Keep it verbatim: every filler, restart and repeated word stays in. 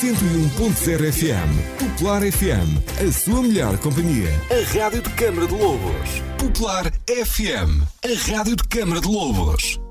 cento e um ponto zero F M. Popular F M, a sua melhor companhia. A rádio de Câmara de Lobos. Popular F M, a rádio de Câmara de Lobos.